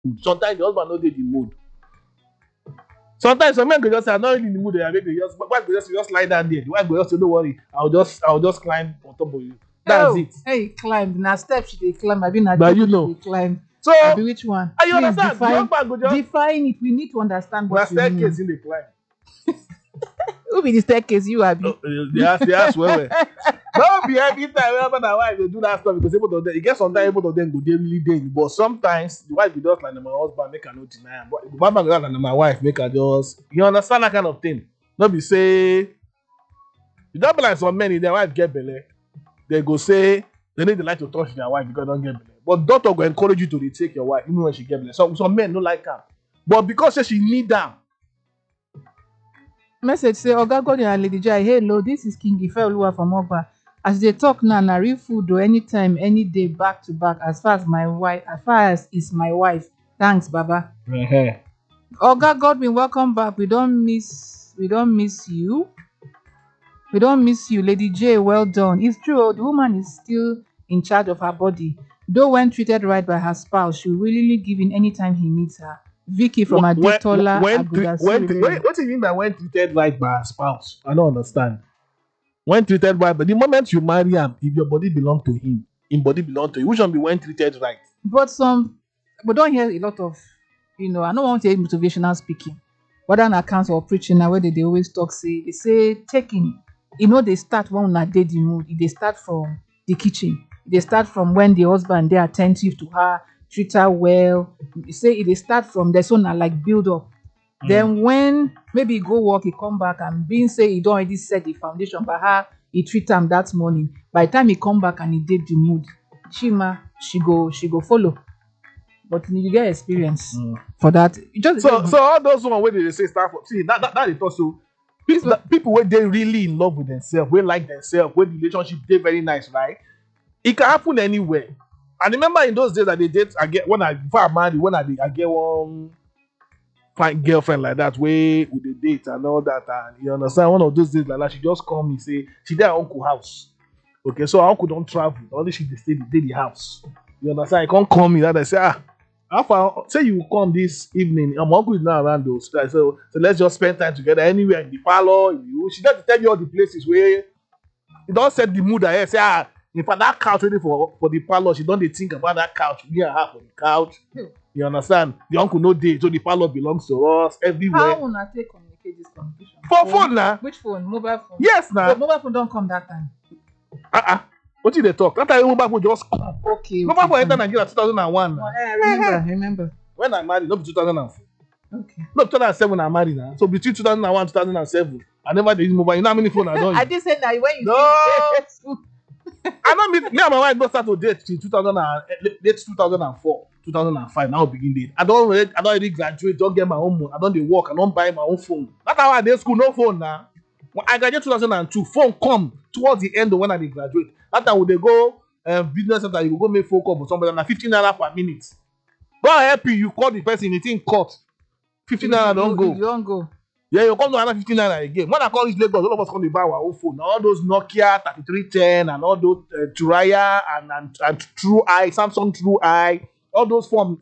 Sometimes the husband not in the mood. Sometimes some men go just say, I'm not really in the mood. Maybe just, but wife go just lie down there. The wife go just say, don't worry, I'll just climb on top of you. That's it. Hey, climbed. Now step she dey climb. I mean, na But you know, climb. so Be which one? you understand? The husband go just define it. We need to understand what you mean. staircase in the climb. Who be the staircase? You Abi? They ask well. Don't be every time husband and wife they do that stuff because both of them. You get sometimes both of them go dey really dey, but sometimes the wife be just like my husband make her no deny am, but the husband go like my wife make her just. You understand that kind of thing? No be say you don't be like some men if their wife get belle, they go say they need the like to touch their wife because they don't get belle. But doctor go encourage you to retake your wife even when she get belle. So some men don't like her, but because say she need am. Message say, Oga God and Lady Jai, hello, this is King Ifeoluwa from Ogba. As they talk now, na real food or anytime, any day, back to back. As far as is my wife. Thanks, Baba. Oga Godwin, welcome back. We don't miss you. We don't miss you, Lady J. Well done. It's true, the woman is still in charge of her body. Though when treated right by her spouse, she will willingly give in anytime he needs her. Vicky from Adetola. What do you mean by when treated right by her spouse? I don't understand. When treated right, but the moment you marry him, if your body belongs to him, his body belongs to you. Which one be when treated right? But don't hear a lot of, I don't want to hear motivational speaking. Whether on accounts or preaching, now where they always talk, they say taking, they start when una dey the mood. They start from the kitchen. They start from when the husband they attentive to her, treat her well. You say they start from the son like build up. Then when maybe he go work, he come back and being say he don't already set the foundation by her, he treat him that morning. By the time he come back and he did the mood, she go follow. But you get experience for that. So all those one where they say start for see that they talk so people where they really in love with themselves, we like themselves, where the relationship they very nice, right? It can happen anywhere. And remember in those days that they date, before I married, I get one fine girlfriend like that, where with the date and all that, and you understand, one of those days like that, she just call me say she did her uncle house. Okay, so her uncle don't travel, only she stay the house. You understand? I can't call me that I say say you come this evening, my uncle is not around those. So let's just spend time together anywhere in the parlor. She doesn't tell you all the places where it don't set the mood ahead. Say in fact, that couch ready for the parlor, she don't think about that couch. Me and her for the couch. You understand? The uncle no day, so the parlor belongs to us everywhere. How will I take communicate this communication? For phone now. Which phone? Mobile phone? Yes, now. So mobile phone don't come that time. What did they talk? That time mobile phone just come. Okay. Mobile phone entered Nigeria 2001. I remember. When I married, not 2004. Okay. No, 2007 I married now. So between 2001 and 2007, I never did mobile. You know how many phones I don't use? I did say that when you no. I know me and my wife don't start to date till 2004, 2005. Now begin date. I don't already graduate. Don't get my own money. I don't work. I don't buy my own phone. That's how I did school. No phone now. When I graduated 2002, phone come towards the end of when I did graduate. That time when they go business center, you go make phone call for somebody na 15 naira per minute. God help you. You call the person, it ain't cut. 15 naira don't go. You don't go. Yeah, you come to another 15 naira again. When I call this Lagos, all of us come to buy our own phone. Now, all those Nokia 3310 and all those Turaya and True Eye, Samsung True Eye, all those form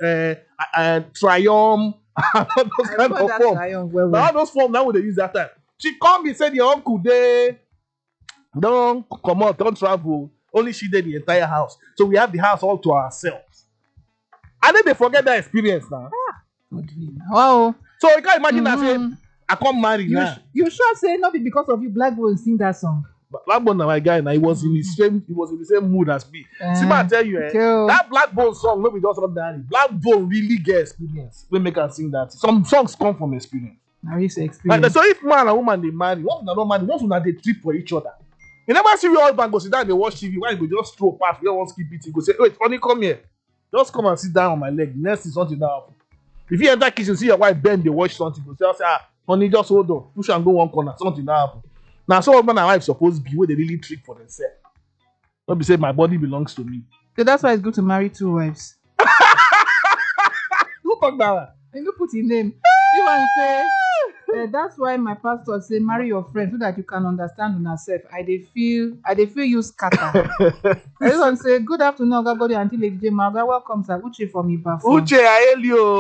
Triumph, all those kind of form. Now, all those form now would they use that time. She come and said, your uncle they don't come out, don't travel. Only she did the entire house. So we have the house all to ourselves. And then they forget that experience now. Wow. So you can imagine that say, I can't marry now. You sure say not be because of you Blackbone sing that song? Blackbone na my guy now. He was in the same mood as me. See, I tell you, that Blackbone song, maybe just ordinary. Blackbone really get experience. We make her sing that. Some songs come from experience. Now you say experience. Like, so if man and woman they marry, once una don't marry, once una they trip for each other. You never see your husband go sit down, they watch TV. Why you go just throw past? You don't want to skip it. You go say, wait, honey, come here. Just come and sit down on my leg. Next is something that happen. If you enter kitchen, see your wife bend, they watch something. Go say, honey, just hold on. Push and go one corner. Something that happen. Now, so husband and wife supposed to be where they really trick for themselves. Don't be say my body belongs to me. So that's why it's good to marry two wives. Who talk that? And you put his name. You want to say That's why my pastor say marry your friend so that you can understand on yourself. I dey feel you scatter. I just want to say good afternoon, Oga Body, Auntie Lady J. Maga. Welcome, sir. Uche from Ibadan. Uche, I hail you.